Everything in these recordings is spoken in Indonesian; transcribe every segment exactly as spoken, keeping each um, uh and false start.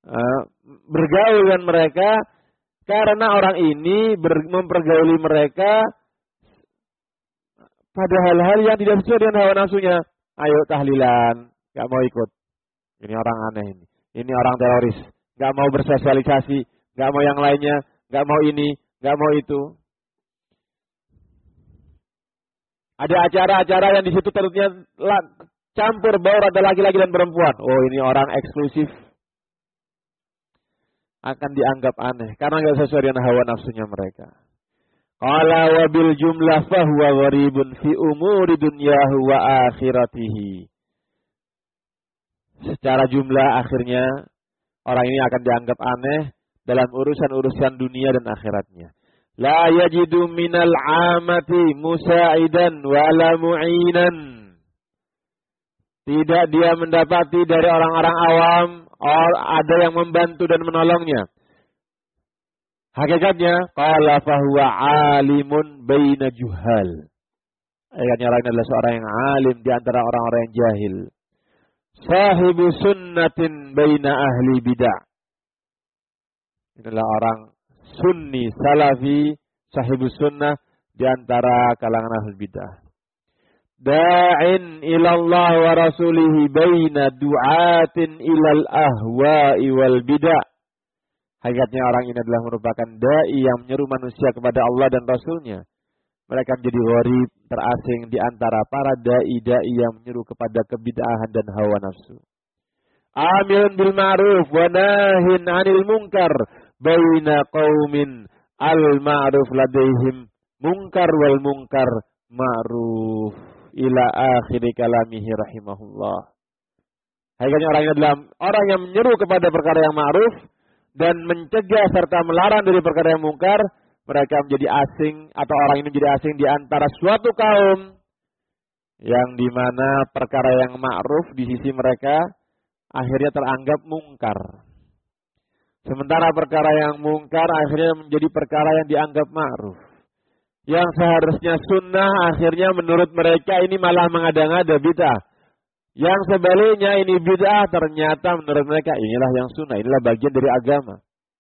uh, bergaul dengan mereka karena orang ini ber, mempergauli mereka pada hal-hal yang tidak sesuai dengan hawa nafsunya. Ayo tahlilan, nggak mau ikut. Ini orang aneh ini. Ini orang teroris. Nggak mau bersosialisasi, nggak mau yang lainnya, nggak mau ini, nggak mau itu. Ada acara-acara yang di situ tentunya campur baur ada laki-laki dan perempuan. Oh, ini orang eksklusif. Akan dianggap aneh karena nggak sesuai dengan hawa nafsunya mereka. Qala wa bil jumlah fahuwa gharibun fi umuri dunyahu wa akhiratihi. Secara jumlah akhirnya orang ini akan dianggap aneh dalam urusan-urusan dunia dan akhiratnya. La yajidu minal amati musa'idan wala mu'inan. Tidak dia mendapati dari orang-orang awam ada yang membantu dan menolongnya. Hakikatnya qala fahuwa alimun baina juhal. Hakikatnya orang ini adalah seorang yang alim di antara orang-orang yang jahil. Sahibu sunnatin baina ahli bid'ah. Inilah orang sunni salafi, sahibu sunnah di antara kalangan ahli bid'ah. Da'in ilallah wa rasulihi baina du'atin ilal ahwa'i wal bid'ah. Hakikatnya orang ini adalah merupakan da'i yang menyeru manusia kepada Allah dan Rasulnya. Mereka menjadi gharib, terasing di antara para da'i-da'i yang menyeru kepada kebid'ahan dan hawa nafsu. Amilun bil ma'ruf wa nahin 'anil munkar baina qaumin al ma'ruf ladaihim munkar wal munkar ma'ruf ila akhir kalamihi rahimahullah. Hakikatnya orang ini adalah orang yang menyeru kepada perkara yang ma'ruf dan mencegah serta melarang dari perkara yang mungkar. Mereka menjadi asing atau orang ini menjadi asing di antara suatu kaum yang dimana perkara yang ma'ruf di sisi mereka akhirnya teranggap mungkar. Sementara perkara yang mungkar akhirnya menjadi perkara yang dianggap ma'ruf. Yang seharusnya sunnah akhirnya menurut mereka ini malah mengada-ngada bid'ah. Yang sebaliknya ini bid'ah ternyata menurut mereka inilah yang sunnah, inilah bagian dari agama.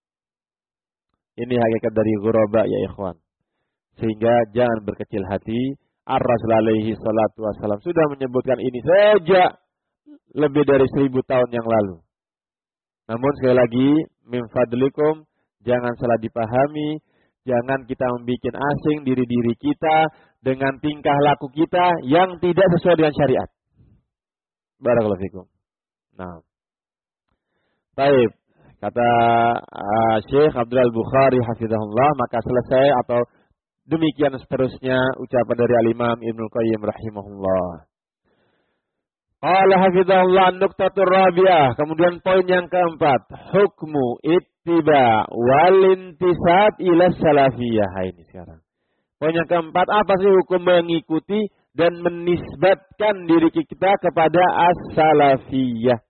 Ini hakikat dari ghuraba ya ikhwan. Sehingga jangan berkecil hati. Ar-Rasul alaihi salatu wassalam sudah menyebutkan ini sejak lebih dari seribu tahun yang lalu. Namun sekali lagi, min fadlikum, jangan salah dipahami. Jangan kita membuat asing diri-diri kita dengan tingkah laku kita yang tidak sesuai dengan syariat. Barakallahu fikum. Nah. Baik. Kata uh, Syekh Abdul Bukhari hafizahullah, maka selesai atau demikian seterusnya ucapan dari Al-Imam Ibnu Qayyim rahimahullah. Qala hafizahullah an-nuqtatur rabi'ah, kemudian poin yang keempat, hukmu ittiba wal intisab ila salafiyah. Ini sekarang. Poin yang keempat, apa sih hukum mengikuti dan menisbatkan diri kita kepada as-salafiyah?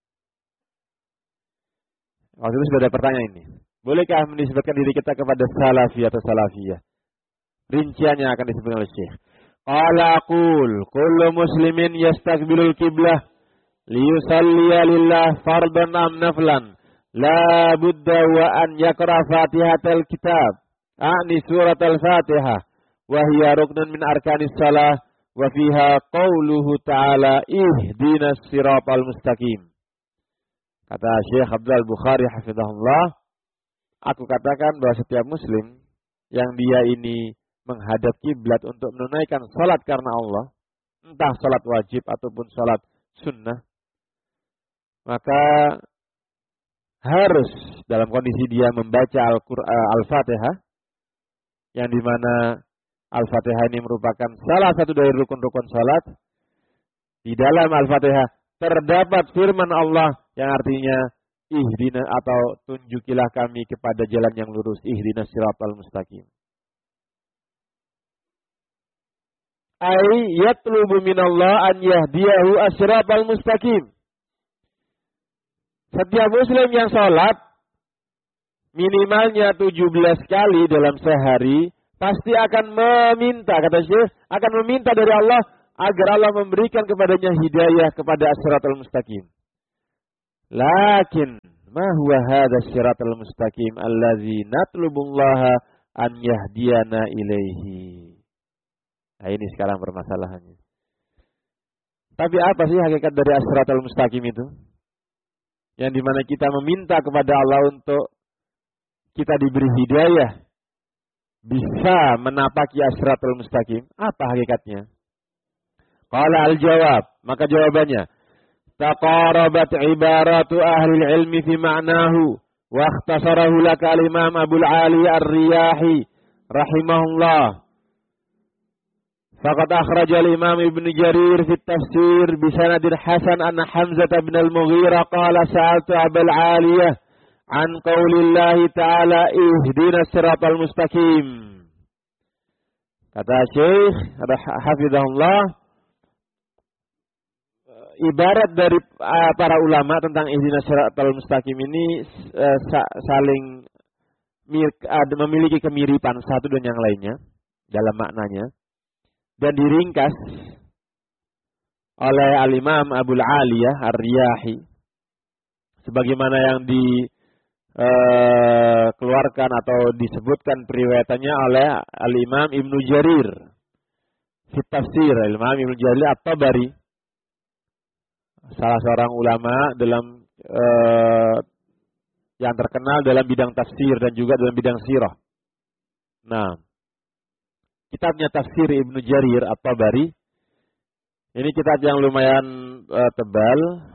Waktu itu sudah ada pertanyaan ini. Bolehkah menisbatkan diri kita kepada salafi atau salafiyah? Rinciannya akan disebutkan oleh Syekh. Qala aqul kullu muslimin yastaqbilul qiblah liyusalliya lillah fardan am naflan la budda wa an yaqra fatihatal kitab a'ni suratal fatihah wa hiya ruknun min arkanis salah wa fiha qauluhu ta'ala ihdinas siratal mustaqim. Kata Syekh Abdul Bukhari hafizahullah, aku katakan bahwa setiap muslim yang dia ini menghadap kiblat untuk menunaikan salat karena Allah, entah salat wajib ataupun salat sunnah, maka harus dalam kondisi dia membaca Al-Qur'an Al-Fatihah, yang dimana Al-Fatihah ini merupakan salah satu dari rukun-rukun salat. Di dalam Al-Fatihah terdapat firman Allah yang artinya ihdina atau tunjukilah kami kepada jalan yang lurus, ihdinas siratal mustaqim. Ai yatlubu minallah an yahdiyahu as-siratal mustaqim. Setiap muslim yang salat minimalnya tujuh belas kali dalam sehari pasti akan meminta, kata Syekh, akan meminta dari Allah agar Allah memberikan kepadanya hidayah kepada as-siratal mustaqim. Lakin Ma huwa hadzal siratal mustaqim allazi natlubullaha an yahdiyana ilaihi. Nah, ini sekarang permasalahannya. Tapi apa sih hakikat dari as-siratal mustaqim itu? Yang dimana kita meminta kepada Allah untuk kita diberi hidayah, bisa menapaki as-siratal mustaqim. Apa hakikatnya? Qala al-jawab, maka jawabannya, taqarabat ibaratu ahli ilmi fi ma'nahu wa ikhtasarahu laka al-imam Abul Ali Ar-Riyahi rahimahullah. Faqad akhraja al-imam Ibn Jarir fi at-tafsir bi sanadin hasan anna Hamzah bin al-Mughirah qala sa'altu Abul Aliyah an qaulillahi ta'ala ihdinas siratal mustaqim. Kata Syekh hafizahullah, ibarat dari uh, para ulama tentang ihdinas siratal mustaqim ini uh, sa- saling mir- uh, memiliki kemiripan satu dan yang lainnya dalam maknanya, dan diringkas oleh al-Imam Abul Aliyah Ar-Riyahi sebagaimana yang dikeluarkan uh, atau disebutkan periwayatannya oleh al-Imam Ibn Jarir fi tafsir, al-Imam Ibn Jarir At-Tabari, salah seorang ulama dalam uh, yang terkenal dalam bidang tafsir dan juga dalam bidang sirah. Nah, kitabnya tafsir Ibnu Jarir At-Tabari ini kitab yang lumayan uh, tebal,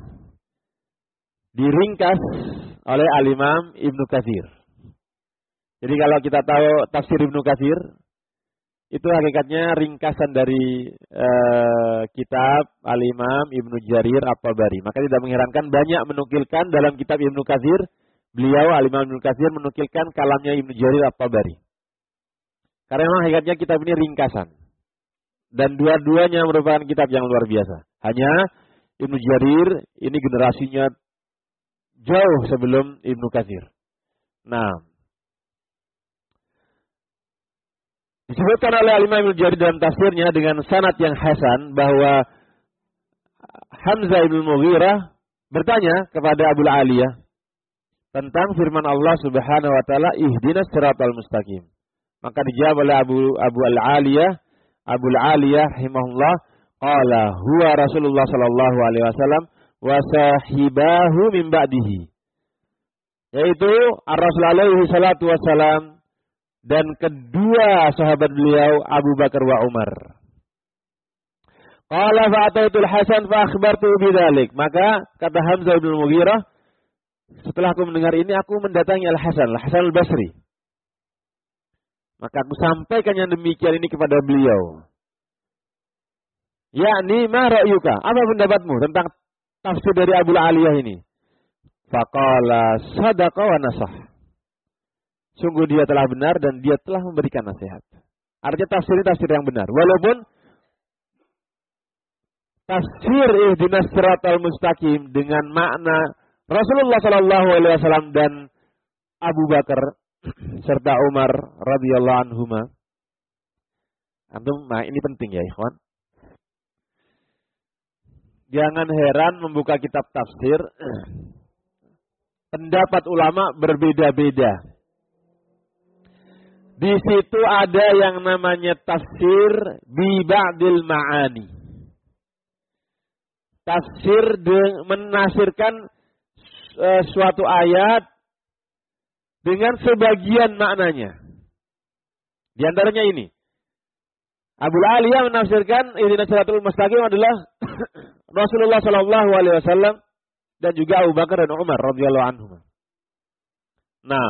diringkas oleh al-Imam Ibnu Katsir. Jadi kalau kita tahu tafsir Ibnu Katsir, itu hakikatnya ringkasan dari uh, kitab al-Imam Ibnu Jarir At-Tabari. Maka tidak mengherankan banyak menukilkan dalam kitab Ibnu Katsir, beliau al-Imam Ibnu Katsir menukilkan kalamnya Ibnu Jarir At-Tabari. Karena memang hakikatnya kitab ini ringkasan. Dan dua-duanya merupakan kitab yang luar biasa. Hanya Ibnu Jarir ini generasinya jauh sebelum Ibnu Katsir. Nah, disebutkan oleh al-Imam Ibnu Jarir dalam tafsirnya dengan sanad yang hasan bahwa Hamzah bin Mughirah bertanya kepada Abul Aliyah tentang firman Allah Subhanahu wa taala ihdinas siratal mustaqim. Maka dijawab oleh Abu Abu Al-Aliyah, Abu Al-Aliyah rahimahullah, qala huwa Rasulullah sallallahu alaihi wasallam wa sahibahu min ba'dihi. Yaitu Ar-Rasul alaihi salatu wasalam dan kedua sahabat beliau Abu Bakar wa Umar. Qala fa'ataitul Hasan fa akhbartu bidzalik. Maka kata Hamzah bin Mughirah, setelah aku mendengar ini aku mendatangi Al-Hasan, Al-Hasan Al-Basri. Maka aku sampaikan yang demikian ini kepada beliau. Yakni ma ra'yuka? Apa pendapatmu tentang tafsir dari Abu Aliyah ini? Faqala sadaqa wa nasah. Sungguh dia telah benar dan dia telah memberikan nasihat. Artinya tafsir ini tafsir yang benar. Walaupun tafsir ihdinas siratal mustaqim dengan makna Rasulullah sallallahu alaihi wasallam dan Abu Bakar serta Umar radhiyallahu anhuma. Antum, nah ini penting ya ikhwan. Jangan heran membuka kitab tafsir, pendapat ulama berbeda-beda. Di situ ada yang namanya tafsir bi ba'dil ma'ani. Tafsir menafsirkan uh, suatu ayat dengan sebagian maknanya. Di antaranya ini. Abu Aliyah menafsirkan ihdinas siratal mustaqim adalah Rasulullah sallallahu alaihi wasallam dan juga Abu Bakar dan Umar radhiyallahu anhum. Nah,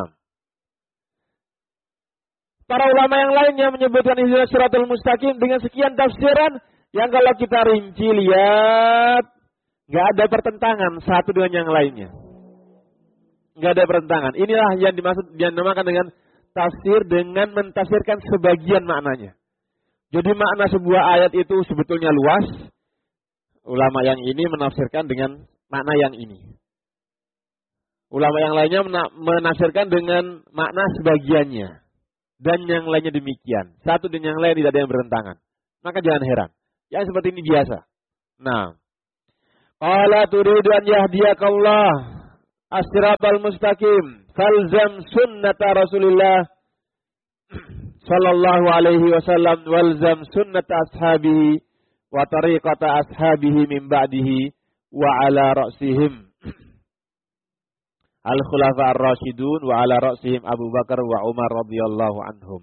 para ulama yang lainnya menyebutkan ihdinas siratal mustaqim dengan sekian tafsiran yang kalau kita rinci lihat enggak ada pertentangan satu dengan yang lainnya. Enggak ada pertentangan. Inilah yang dimaksud yang dinamakan dengan tafsir dengan mentafsirkan sebagian maknanya. Jadi makna sebuah ayat itu sebetulnya luas. Ulama yang ini menafsirkan dengan makna yang ini. Ulama yang lainnya menafsirkan dengan makna sebagiannya. Dan yang lainnya demikian. Satu dan yang lain tidak ada yang bertentangan. Maka jangan heran. Yang seperti ini biasa. Nah. Qala turidu an yahdiyakallah. as-siratal mustaqim, falzam sunnata Rasulillah sallallahu alaihi wasallam, walzam sunnata ashabihi wa tariqata ashabihi min ba'dihi wa ala ra'sihim al-khulafa ar-rasyidun wa ala ra'sihim Abu Bakar wa Umar radhiyallahu anhum.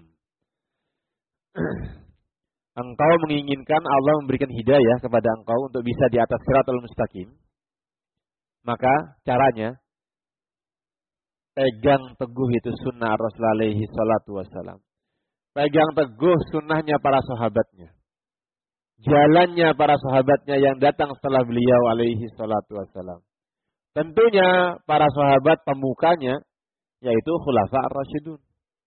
Engkau menginginkan Allah memberikan hidayah kepada engkau untuk bisa di atas siratal mustaqim, maka caranya pegang teguh itu sunnah Rasul alaihi salatu wassalam. Pegang teguh sunnahnya para sahabatnya. Jalannya para sahabatnya yang datang setelah beliau alaihi salatu wassalam. Tentunya para sahabat pemukanya yaitu khulafa ar-rasyidun.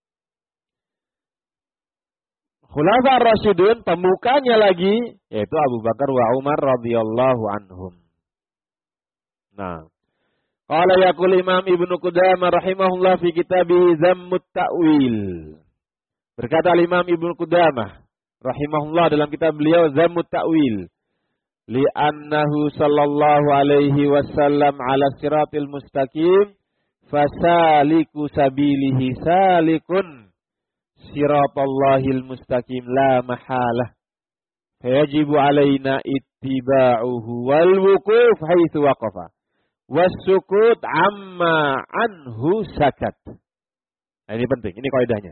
Khulafa ar-rasyidun pemukanya lagi yaitu Abu Bakar wa Umar radhiyallahu anhum. Nah, qala yaqul Imam Ibnu Qudamah rahimahullah fi kitabih Zammut Ta'wil. Berkata Imam Ibnu Qudamah rahimahullah dalam kitab beliau Zammut Ta'wil, li'annahu sallallahu alaihi wasallam ala siratil mustaqim fasaliku sabilihi salikun siratallahil mustaqim la mahalah fayajibu alaina ittiba'uhu wal wuquf haitsu waqafa wassukut amma anhu sakat. Nah, ini penting, ini kaidahnya.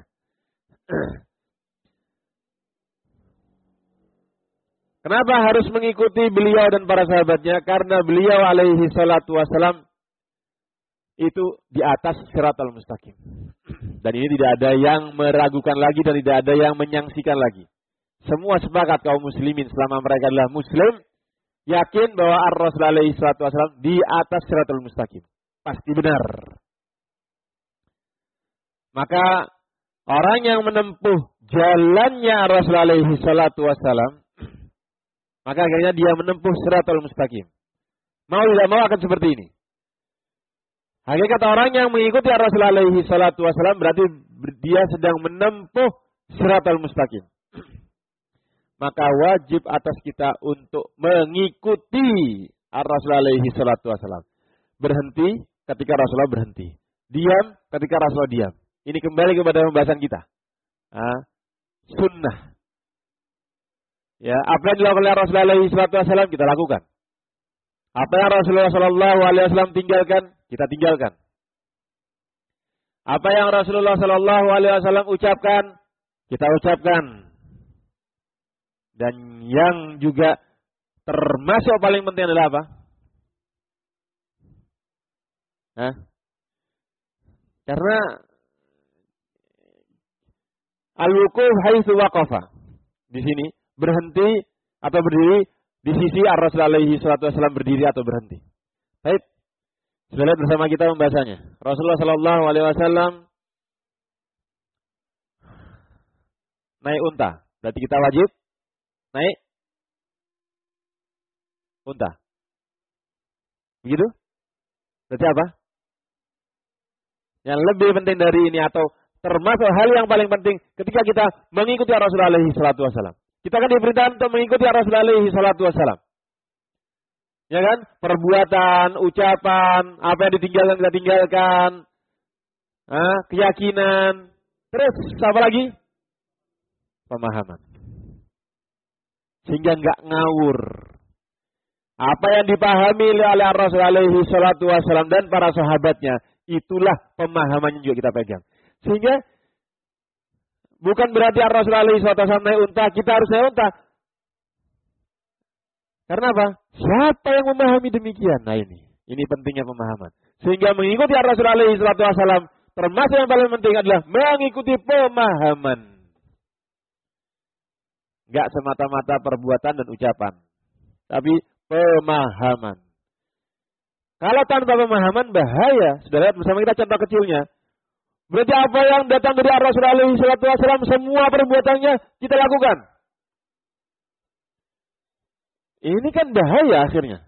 Kenapa harus mengikuti beliau dan para sahabatnya? Karena beliau alaihi salatu wassalam itu di atas siratal mustaqim. Dan ini tidak ada yang meragukan lagi dan tidak ada yang menyangsikan lagi. Semua sepakat kaum muslimin selama mereka adalah muslim, yakin bahwa ar-Rasul alaihi salatu wassalam di atas siratal mustaqim. Pasti benar. Maka orang yang menempuh jalannya Rasul alaihi salatu wassalam, maka akhirnya dia menempuh siratal mustaqim. Mau tidak mau akan seperti ini. Hakikat orang yang mengikuti Rasul alaihi salatu wassalam berarti dia sedang menempuh siratal mustaqim. Maka wajib atas kita untuk mengikuti Rasul alaihi salatu wassalam. Berhenti ketika Rasulullah berhenti. Diam ketika Rasulullah diam. Ini kembali kepada pembahasan kita. Ah, sunnah. Ya, apa yang dilakukan oleh Rasulullah alaihi salatu wassalam kita lakukan. Apa yang Rasulullah sallallahu alaihi wasallam tinggalkan, kita tinggalkan. Apa yang Rasulullah sallallahu alaihi wasallam ucapkan, kita ucapkan. Dan yang juga termasuk paling penting adalah apa? Hah? Karena al-wuquf haitsu waqafa. Di sini berhenti atau berdiri di sisi Ar-Rasul alaihi salatu wasallam berdiri atau berhenti. Baik. Sudah lihat bersama kita pembahasannya. Rasulullah sallallahu alaihi wasallam naik unta. Berarti kita wajib naik unta. Begitu? Berarti apa? Yang lebih penting dari ini atau termasuk hal yang paling penting ketika kita mengikuti Rasulullah alaihi salatu wasallam. Kita kan diperintahkan untuk mengikuti Rasulullah alaihi salatu wasallam. Ya kan? Perbuatan, ucapan, apa yang ditinggalkan kita tinggalkan. Nah, keyakinan. Terus apa lagi? Pemahaman. Sehingga enggak ngawur. Apa yang dipahami oleh Rasulullah alaihi salatu wasallam dan para sahabatnya, itulah pemahamannya juga kita pegang. Sehingga bukan berarti Rasulullah alaihi salatu wasallam naik unta, kita harus naik unta. Karena apa? Siapa yang memahami demikian? Nah ini, ini pentingnya pemahaman. Sehingga mengikuti Rasulullah alaihi salatu wasallam, termasuk yang paling penting adalah mengikuti pemahaman. Enggak semata-mata perbuatan dan ucapan, tapi pemahaman. Kalau tanpa pemahaman bahaya. Sudah lihat bersama kita contoh kecilnya. Berarti apa yang datang dari Rasulullah alaihi salatu wasallam semua perbuatannya kita lakukan. Ini kan bahaya akhirnya.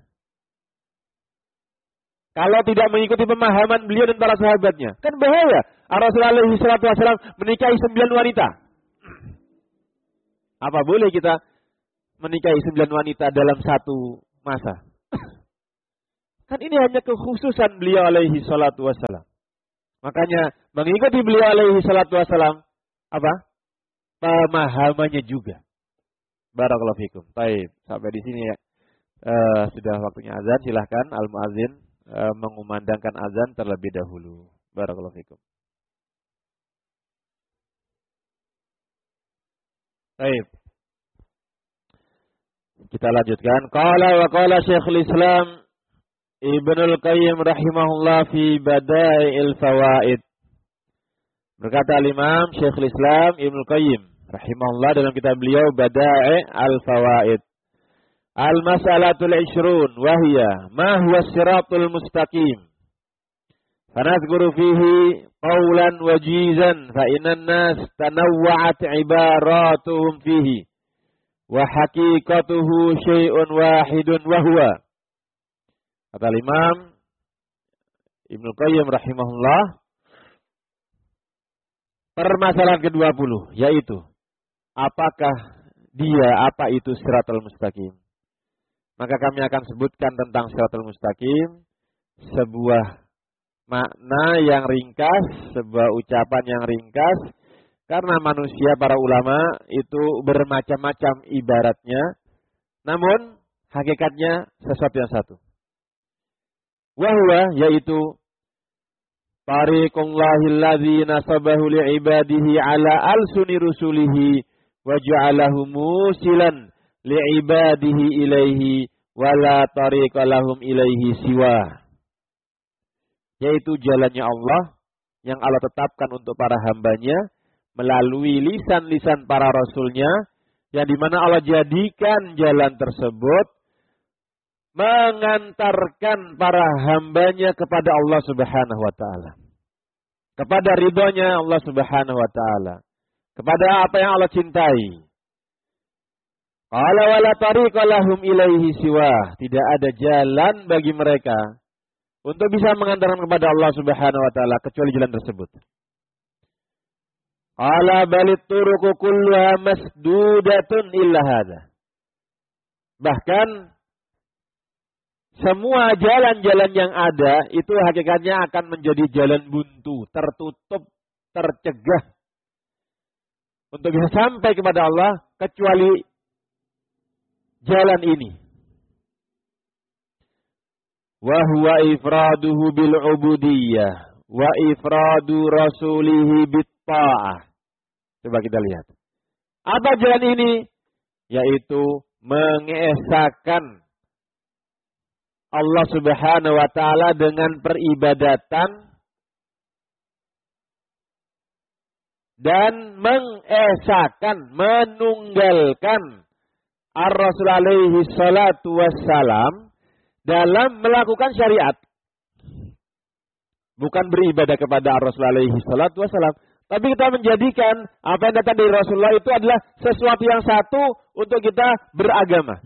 Kalau tidak mengikuti pemahaman beliau dan para sahabatnya, kan bahaya. Rasulullah alaihi salatu wasallam menikahi sembilan wanita. Apa boleh kita menikahi sembilan wanita dalam satu masa? Kan ini hanya kekhususan beliau alaihi salatu wassalam. Makanya mengikuti beliau alaihi salatu wassalam, apa? Pemahamannya juga. Barakallahu fikum. Baik, sampai di sini ya. Uh, sudah waktunya azan, silahkan al-muadzin uh, mengumandangkan azan terlebih dahulu. Barakallahu fikum. Baik. Kita lanjutkan. Qala wa qala Syekhul Islam Ibnul Qayyim rahimahullah fi Bada'il Fawaid. Berkata al-Imam Syekhul Islam Ibnul Qayyim rahimahullah dalam kitab beliau Bada'il Fawaid. Al-mas'alatul ishrun wa hiya ma huwa as-siratul mustaqim. Fanadhkuru fihi qawlan wajizan fa innan nas tanawwa'at ibaratuhum fihi wa haqiqatuhu syai'un wahidun wa huwa. Kata Imam Ibnu Qayyim rahimahullah, permasalahan kedua puluh yaitu apakah dia, apa itu siratal mustaqim? Maka kami akan sebutkan tentang siratal mustaqim, sebuah makna yang ringkas, sebuah ucapan yang ringkas, karena manusia, para ulama itu bermacam-macam ibaratnya, namun hakikatnya sesuatu yang satu. Wahwa, yaitu tariqullahil ladzi nasabahu li'ibadihi ala alsuni rusulihi wa ja'alahu musilan li'ibadihi ilaihi wala tariqa lahum ilaihi siwa. Yaitu jalannya Allah yang Allah tetapkan untuk para hambanya melalui lisan-lisan para rasulnya, yang dimana Allah jadikan jalan tersebut mengantarkan para hambanya kepada Allah subhanahu wa ta'ala, kepada ridhonya Allah subhanahu wa ta'ala, kepada apa yang Allah cintai. Qala wala tariqa lahum ilaihi siwa. Tidak ada jalan bagi mereka untuk bisa mengantarkan kepada Allah subhanahu wa ta'ala kecuali jalan tersebut. Qala balit turuqu kulluha masdudatun illa hadha. Bahkan semua jalan-jalan yang ada itu hakikatnya akan menjadi jalan buntu, tertutup, tercegah untuk bisa sampai kepada Allah kecuali jalan ini. Wa huwa ifraduhu bil ubudiyyah wa ifradu rasulihi bit ta'ah. Coba kita lihat. Apa jalan ini? Yaitu mengesahkan Allah subhanahu wa ta'ala dengan peribadatan dan mengesahkan, menunggalkan Ar-Rasul alaihi salatu wassalam dalam melakukan syariat. Bukan beribadah kepada Ar-Rasul alaihi salatu wassalam, tapi kita menjadikan apa yang datang dari Rasulullah itu adalah sesuatu yang satu untuk kita beragama.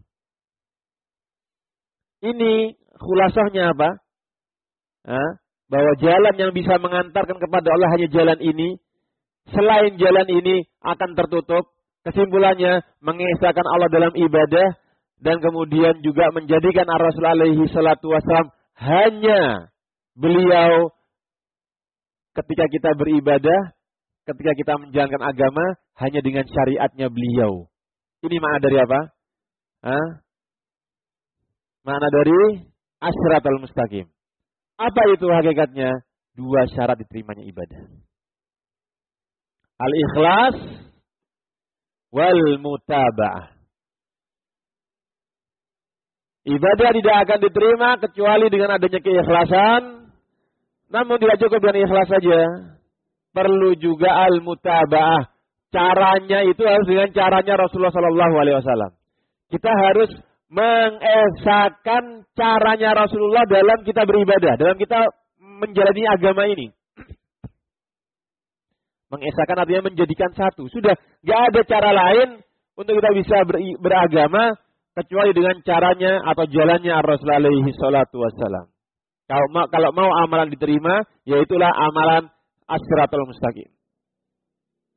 Ini khulasahnya apa? Hah? Bahwa jalan yang bisa mengantarkan kepada Allah hanya jalan ini. Selain jalan ini akan tertutup. Kesimpulannya mengesahkan Allah dalam ibadah dan kemudian juga menjadikan Ar-Rasul alaihi salatu wassalam hanya beliau ketika kita beribadah, ketika kita menjalankan agama hanya dengan syariatnya beliau. Ini makna dari apa? Hah? Makna dari as-siratal mustaqim. Apa itu hakikatnya? Dua syarat diterimanya ibadah. Al-ikhlas wal mutaba'ah. Ibadah tidak akan diterima kecuali dengan adanya keikhlasan. Namun tidak cukup dengan ikhlas saja. Perlu juga al-mutaba'ah. Caranya itu harus dengan caranya Rasulullah sallallahu alaihi wasallam. Kita harus mengesahkan caranya Rasulullah dalam kita beribadah, dalam kita menjalani agama ini. Mengesahkan artinya menjadikan satu. Sudah, gak ada cara lain untuk kita bisa ber, beragama kecuali dengan caranya atau jalannya Rasul alaihi salatu wassalam. Kalau mau, kalau mau amalan diterima, yaitulah amalan as-siratal mustaqim.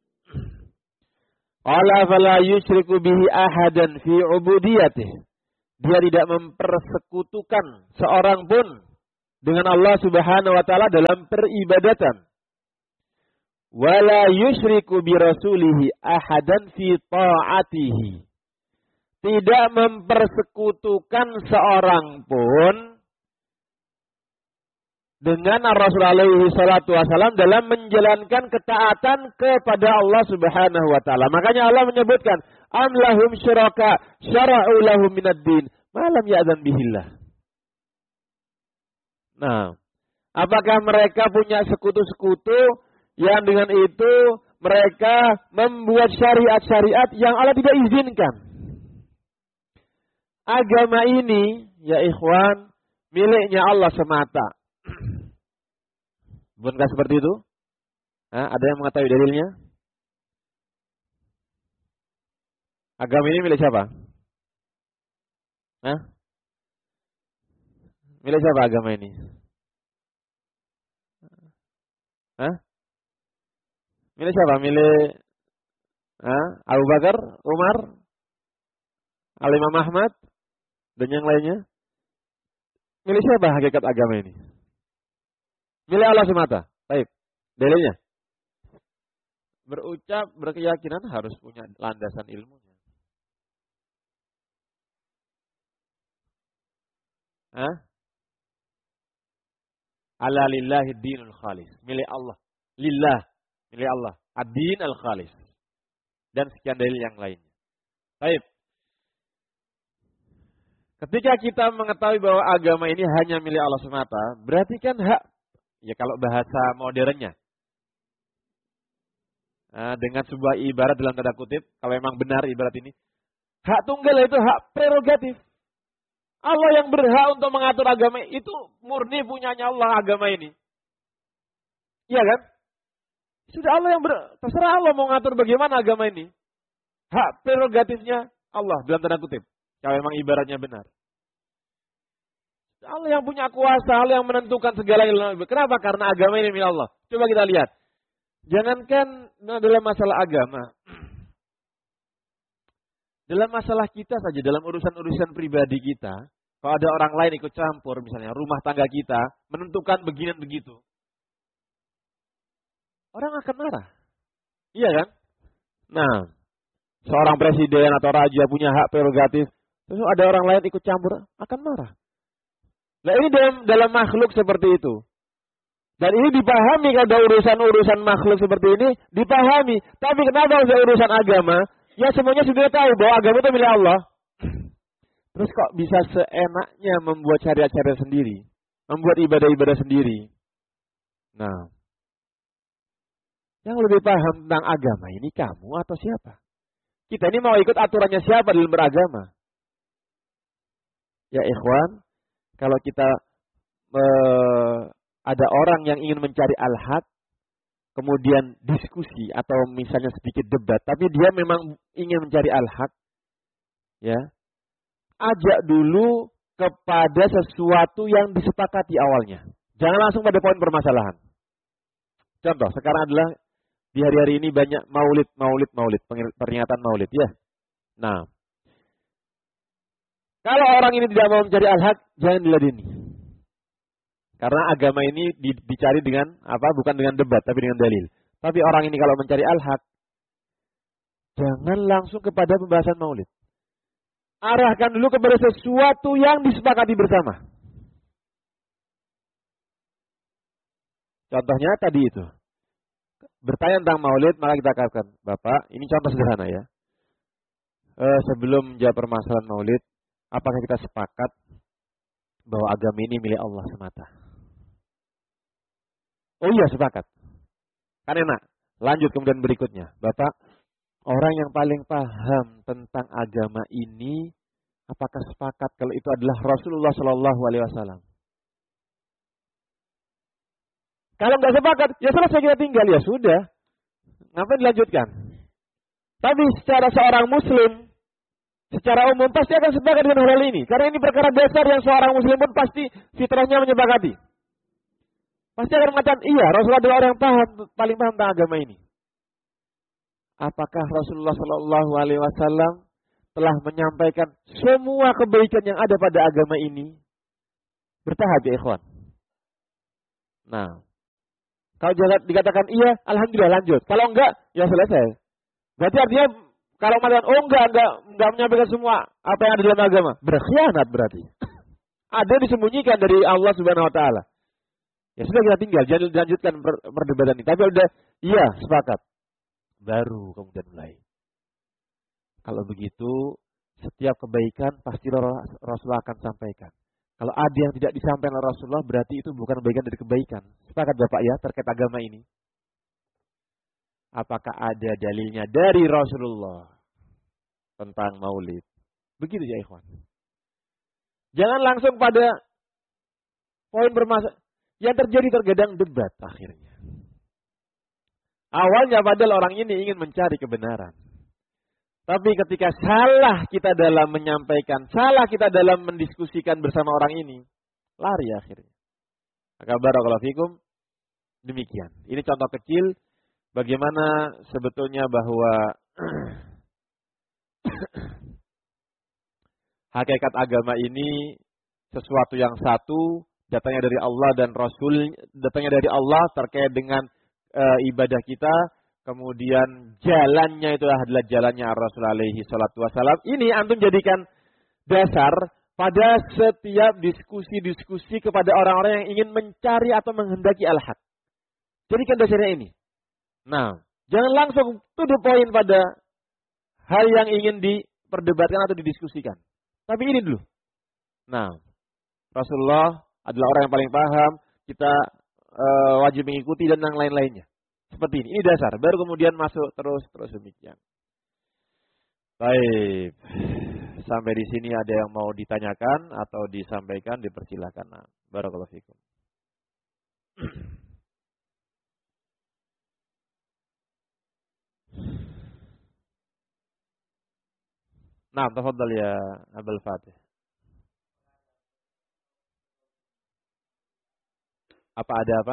Qala fala yusyriku bihi ahadan fi ubudiyatihi. Dia tidak mempersekutukan seorang pun dengan Allah Subhanahu wa taala dalam peribadatan. Wala yusyriku bi rasulihi ahadan fi ta'atihi. Tidak mempersekutukan seorang pun dengan Rasul alaihi salatu wasalam dalam menjalankan ketaatan kepada Allah Subhanahu wa taala. Makanya Allah menyebutkan, "Am lahum syuraka syara'u lahum minad din ma lam ya'zan bihillah." Nah, apakah mereka punya sekutu-sekutu yang dengan itu mereka membuat syariat-syariat yang Allah tidak izinkan? Agama ini, ya ikhwan, miliknya Allah semata. Bukankah seperti itu? Hah, ada yang mengetahui dalilnya? Agama ini milik siapa? Hah? Milik siapa agama ini? Hah? Milik siapa? Milik hah? Abu Bakar, Umar, Al-Imam Ahmad, dan yang lainnya? Milik siapa hakikat agama ini? Milik Allah semata. Baik. Dalilnya. Berucap, berkeyakinan harus punya landasan ilmunya. Hah? Ala lillahi dinul khalis. Milik Allah. Lillah. Milik Allah. Ad-din al-khalis. Dan sekian dalil yang lainnya. Baik. Ketika kita mengetahui bahwa agama ini hanya milik Allah semata, berarti kan hak, ya kalau bahasa modernnya, nah, dengan sebuah ibarat dalam tanda kutip, kalau memang benar ibarat ini, hak tunggal itu hak prerogatif. Allah yang berhak untuk mengatur agama itu murni punyanya Allah agama ini. Iya kan? Sudah Allah yang ber, terserah Allah mau ngatur bagaimana agama ini. Hak prerogatifnya Allah dalam tanda kutip. Kalau memang ibaratnya benar. Allah yang punya kuasa, Allah yang menentukan segala-galanya. Kenapa? Karena agama ini milik Allah. Coba kita lihat. Jangankan dalam masalah agama. Dalam masalah kita saja, dalam urusan-urusan pribadi kita. Kalau ada orang lain ikut campur, misalnya rumah tangga kita, menentukan begini dan begitu. Orang akan marah. Iya kan? Nah, seorang presiden atau raja punya hak prerogatif. Terus ada orang lain ikut campur, akan marah. Nah ini dalam, dalam makhluk seperti itu. Dan ini dipahami kalau ada urusan-urusan makhluk seperti ini, dipahami. Tapi kenapa ada urusan agama? Ya semuanya sudah tahu bahwa agama itu milik Allah. Terus kok bisa seenaknya membuat syariat-syariat sendiri? Membuat ibadah-ibadah sendiri? Nah, yang lebih paham tentang agama ini kamu atau siapa? Kita ini mau ikut aturannya siapa dalam beragama? Ya ikhwan, kalau kita eh, ada orang yang ingin mencari al-haq, kemudian diskusi atau misalnya sedikit debat, tapi dia memang ingin mencari al-haq, ya, ajak dulu kepada sesuatu yang disepakati awalnya. Jangan langsung pada poin permasalahan. Contoh, sekarang adalah di hari-hari ini banyak maulid, maulid, maulid, peringatan maulid, ya. Nah, kalau orang ini tidak mau mencari al-haq, jangan diladeni. Karena agama ini dicari dengan apa? Bukan dengan debat, tapi dengan dalil. Tapi orang ini kalau mencari al-haq, jangan langsung kepada pembahasan maulid. Arahkan dulu kepada sesuatu yang disepakati bersama. Contohnya tadi itu. Bertanya tentang maulid, maka kita katakan, Bapak, ini contoh sederhana ya. Eh, sebelum menjawab permasalahan maulid, apakah kita sepakat bahwa agama ini milik Allah semata? Oh iya sepakat. Kan enak. Lanjut kemudian berikutnya. Bapak, orang yang paling paham tentang agama ini, apakah sepakat kalau itu adalah Rasulullah Shallallahu Alaihi Wasallam? Kalau nggak sepakat, ya selesai kita tinggal. Ya sudah. Ngapain dilanjutkan? Tapi secara seorang muslim, secara umum pasti akan sepakat dengan hal ini. Karena ini perkara dasar yang seorang muslim pun pasti fitrahnya menyepakati. Pasti akan mengatakan, iya Rasulullah adalah orang yang paham, paling paham tentang agama ini. Apakah Rasulullah Shallallahu Alaihi Wasallam telah menyampaikan semua kebaikan yang ada pada agama ini, bertahap ya ikhwan. Nah, kalau dikatakan iya, alhamdulillah lanjut. Kalau enggak, ya selesai. Berarti artinya kalau mengatakan oh enggak, enggak, enggak menyampaikan semua apa yang ada dalam agama, berkhianat berarti. Ada disembunyikan dari Allah Subhanahu wa taala. Ya sudah kita tinggal, jangan dilanjutkan perdebatan ini. Tapi udah iya, sepakat. Baru kemudian mulai. Kalau begitu, setiap kebaikan pasti Rasulullah akan sampaikan. Kalau ada yang tidak disampaikan oleh Rasulullah, berarti itu bukan bagian dari kebaikan. Sepakat Bapak ya, terkait agama ini. Apakah ada dalilnya dari Rasulullah tentang maulid? Begitu ya ikhwan. Jangan langsung pada poin bermasalah. Yang terjadi terkadang debat akhirnya. Awalnya padahal orang ini ingin mencari kebenaran. Tapi ketika salah kita dalam menyampaikan, salah kita dalam mendiskusikan bersama orang ini, lari akhirnya. Maka barakallahu fikum, demikian. Ini contoh kecil bagaimana sebetulnya bahwa hakikat agama ini sesuatu yang satu, datangnya dari Allah dan Rasul, datangnya dari Allah terkait dengan e, ibadah kita, kemudian jalannya itu adalah jalannya Rasul alaihi salatu wasalam. Ini antum jadikan dasar pada setiap diskusi-diskusi kepada orang-orang yang ingin mencari atau menghendaki al-haq. Jadikan dasarnya ini. Nah, jangan langsung to the point pada hal yang ingin diperdebatkan atau didiskusikan. Tapi ini dulu. Nah, Rasulullah adalah orang yang paling paham, kita e, wajib mengikuti dan yang lain-lainnya. Seperti ini, ini dasar. Baru kemudian masuk terus-terus demikian. Baik. Sampai di sini ada yang mau ditanyakan atau disampaikan, dipersilakan. Nah, barakallahu fikum. Nah, tafadhal ya Abul Fatih. Apa ada apa?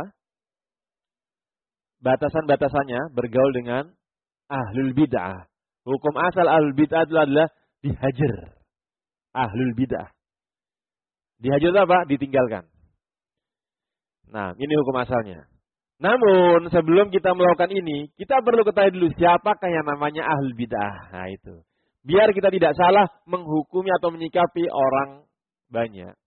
Batasan-batasannya bergaul dengan ahlul bid'ah. Hukum asal ahlul bid'ah adalah dihajar. Ahlul bid'ah. Dihajar itu apa? Ditinggalkan. Nah, ini hukum asalnya. Namun, sebelum kita melakukan ini, kita perlu ketahui dulu siapakah yang namanya ahlul bid'ah. Nah, itu. Biar kita tidak salah menghukumi atau menyikapi orang banyak.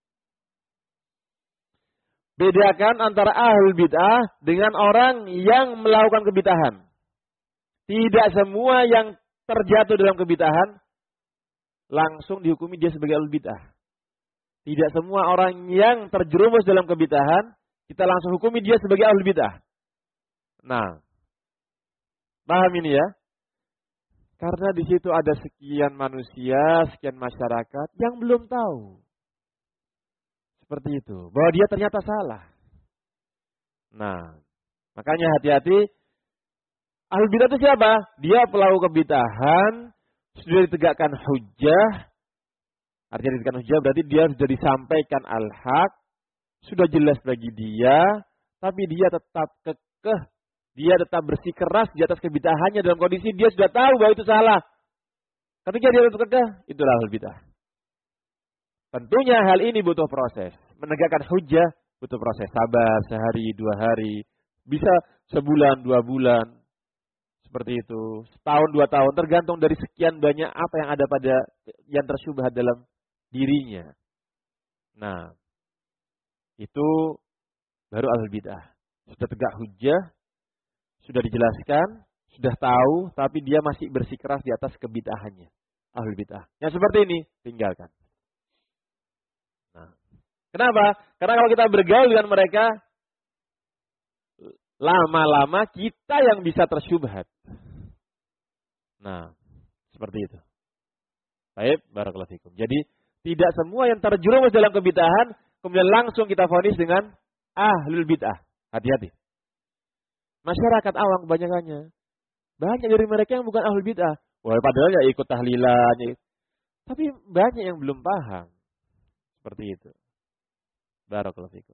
Bedakan antara ahlul bid'ah dengan orang yang melakukan kebid'ahan. Tidak semua yang terjatuh dalam kebid'ahan langsung dihukumi dia sebagai ahlul bid'ah. Tidak semua orang yang terjerumus dalam kebid'ahan kita langsung hukumi dia sebagai ahlul bid'ah. Nah, paham ini ya? Karena di situ ada sekian manusia, sekian masyarakat yang belum tahu. Seperti itu. Bahwa dia ternyata salah. Nah, makanya hati-hati. Ahlul bidah itu siapa? Dia pelaku kebid'ahan, sudah ditegakkan hujjah. Artinya ditegakkan hujjah berarti dia sudah disampaikan al-haq. Sudah jelas bagi dia. Tapi dia tetap kekeh. Dia tetap bersikeras di atas kebid'ahannya dalam kondisi dia sudah tahu bahwa itu salah. Ketika dia tetap kekeh, itulah ahlul bidah. Tentunya hal ini butuh proses. Menegakkan hujjah butuh proses. Sabar sehari, dua hari. Bisa sebulan, dua bulan. Seperti itu. Setahun, dua tahun. Tergantung dari sekian banyak apa yang ada pada yang tersyubhat dalam dirinya. Nah. Itu baru ahlul bid'ah. Sudah tegak hujjah. Sudah dijelaskan. Sudah tahu. Tapi dia masih bersikeras di atas kebid'ahannya. Ahlul bid'ah. Yang seperti ini, tinggalkan. Nah, kenapa? Karena kalau kita bergaul dengan mereka, lama-lama kita yang bisa tersyubhat. Nah, seperti itu. Baik, barakallahu fikum. Jadi, tidak semua yang terjerumus dalam kebid'ahan, kemudian langsung kita vonis dengan ahlul bid'ah. Hati-hati. Masyarakat awam kebanyakannya, banyak dari mereka yang bukan ahlul bid'ah. Wah, padahal ya ikut tahlilan. Tapi banyak yang belum paham. Seperti itu. Barakallahu fikum.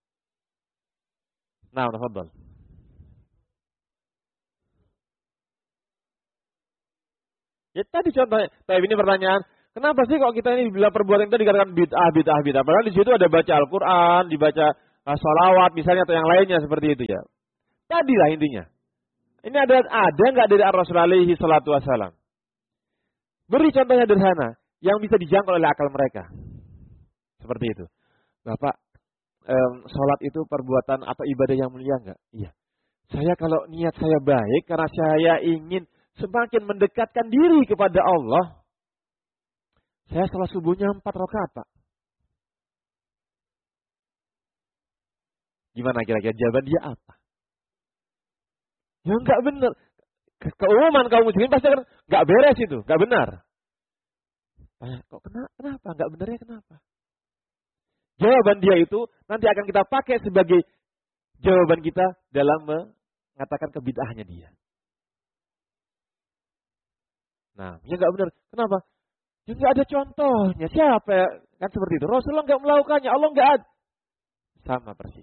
Nah, tafadhal. Ya tadi contohnya, tapi ini pertanyaan, kenapa sih kok kita ini bila perbuatan itu dikatakan bid'ah, bid'ah, bid'ah? Padahal di situ ada baca Al-Quran, dibaca uh, sholawat misalnya atau yang lainnya seperti itu ya. Tadilah intinya. Ini ada ada nggak dari Rasulullah alaihi salatu wassalam? Beri contohnya sederhana yang bisa dijangkau oleh akal mereka. Seperti itu. Bapak, um, sholat itu perbuatan atau ibadah yang mulia enggak? Iya. Saya kalau niat saya baik karena saya ingin semakin mendekatkan diri kepada Allah. Saya sholat subuhnya empat rakaat, Pak. Gimana kira-kira jawaban dia apa? Ya enggak benar. Ke keumuman kaum muslimin pasti kan enggak beres itu, enggak benar. Eh, kok kenapa? Kenapa? Enggak benarnya kenapa? Jawaban dia itu nanti akan kita pakai sebagai jawaban kita dalam mengatakan kebid'ahnya dia. Nah, ya enggak benar. Kenapa? Ya enggak ada contohnya. Siapa ya? Kan seperti itu. Rasulullah enggak melakukannya. Allah enggak ada. Sama persis.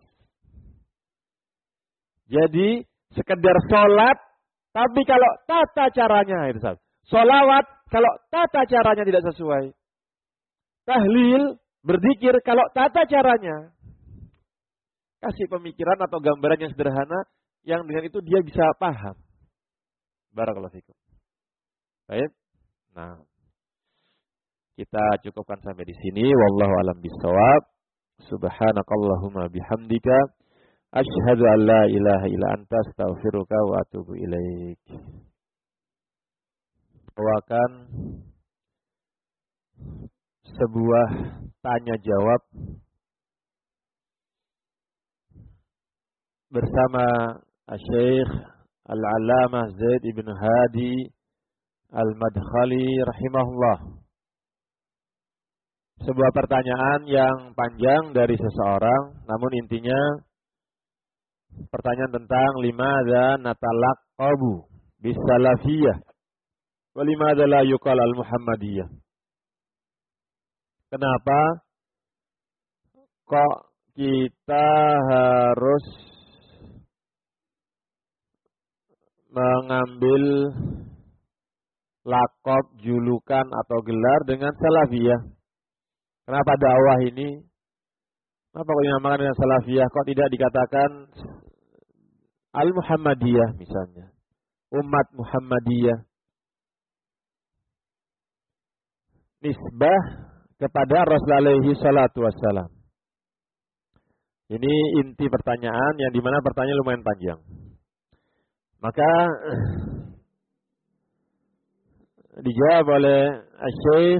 Jadi sekedar sholat, tapi kalau tata caranya itu salah. Sholawat, kalau tata caranya tidak sesuai. Tahlil, berzikir, kalau tata caranya. Kasih pemikiran atau gambaran yang sederhana, yang dengan itu dia bisa paham. Barakallahu fikum. Baik. Nah, kita cukupkan sampai di sini. Wallahu a'lam bishawab. Subhanakallahumma bihamdika. Asyhadu an la ilaha illa anta astaghfiruka wa atubu ilaik. Bawakan sebuah tanya jawab bersama Syekh Al-Allamah Zaid ibn Hadi Al-Madkhali rahimahullah. Sebuah pertanyaan yang panjang dari seseorang, namun intinya pertanyaan tentang limadza natalaqqabu bisalafiyah wa limadza la yuqal al-muhammadiyah. Kenapa kok kita harus mengambil lakop, julukan atau gelar dengan salafiyah? Kenapa dakwah ini? Kenapa kok dinamakan dengan salafiyah? Kok tidak dikatakan al-Muhammadiyah misalnya? Umat Muhammadiyah. Nisbah kepada Rasulullah alaihi salatu wassalam. Ini inti pertanyaan yang dimana pertanyaan lumayan panjang. Maka dijawab oleh Syekh